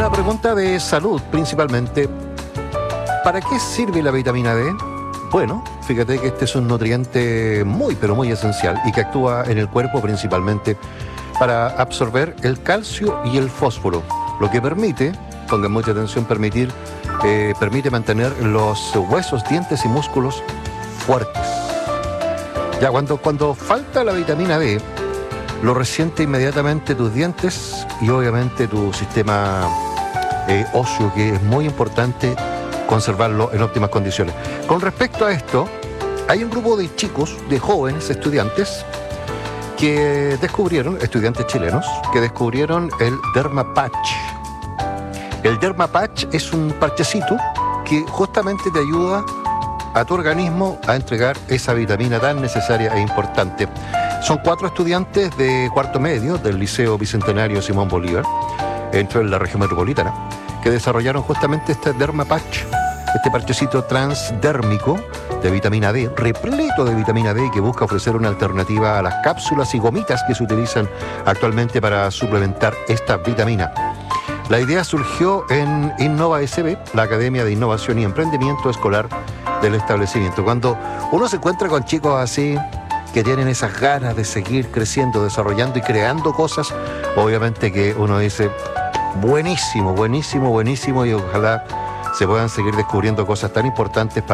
Una pregunta de salud principalmente. ¿Para qué sirve la vitamina D? Bueno, fíjate que este es un nutriente muy pero muy esencial y que actúa en el cuerpo principalmente para absorber el calcio y el fósforo, lo que permite, pongan mucha atención, permite mantener los huesos, dientes y músculos fuertes. Ya cuando falta la vitamina D, lo resiente inmediatamente tus dientes y obviamente tu sistema óseo, que es muy importante conservarlo en óptimas condiciones. Con respecto a esto, hay un grupo de chicos, de jóvenes estudiantes, que descubrieron, estudiantes chilenos, que descubrieron el Dermapatch. El Dermapatch es un parchecito que justamente te ayuda a tu organismo a entregar esa vitamina tan necesaria e importante. Son 4 estudiantes de cuarto medio del Liceo Bicentenario Simón Bolívar, en la región metropolitana, que desarrollaron justamente este Dermapatch, este parchecito transdérmico de vitamina D, repleto de vitamina D, que busca ofrecer una alternativa a las cápsulas y gomitas que se utilizan actualmente para suplementar esta vitamina. La idea surgió en Innova SB, la Academia de Innovación y Emprendimiento Escolar del establecimiento. Cuando uno se encuentra con chicos así, que tienen esas ganas de seguir creciendo, desarrollando y creando cosas, obviamente que uno dice, buenísimo, buenísimo, buenísimo, y ojalá se puedan seguir descubriendo cosas tan importantes para